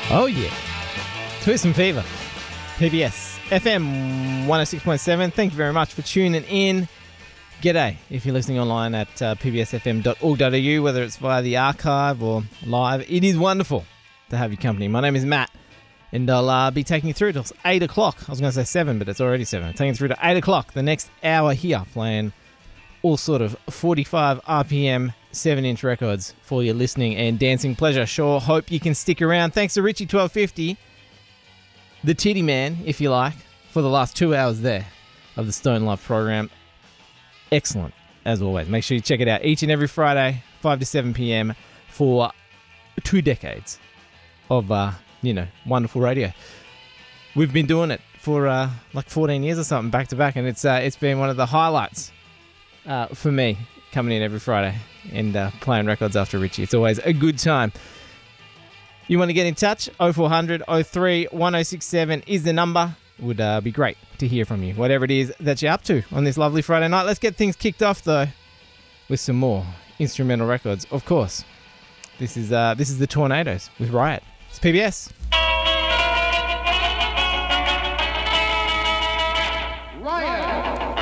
Oh, yeah. Twist and Fever. PBS FM 106.7. Thank you very much for tuning in. G'day if you're listening online at pbsfm.org.au, whether it's via the archive or live. It is wonderful to have your company. My name is Matt, and I'll be taking you through till 8 o'clock. I was going to say 7, but it's already 7. Taking you through to 8 o'clock, the next hour here, playing all sort of 45 RPM 7-inch records for your listening and dancing pleasure. Sure hope you can stick around. Thanks to Richie 1250, the titty man, if you like, for the last 2 hours there of the Stone Love program. Excellent, as always. Make sure you check it out each and every Friday, 5 to 7 p.m. for 2 decades of, wonderful radio. We've been doing it for like 14 years or something, back to back, and it's been one of the highlights for me, coming in every Friday and playing records after Richie. It's always a good time. You want to get in touch? 0400 03 1067 is the number. Would be great to hear from you, whatever it is that you're up to on this lovely Friday night. Let's get things kicked off, though, with some more instrumental records. Of course, this is the Tornadoes with Riot. It's PBS.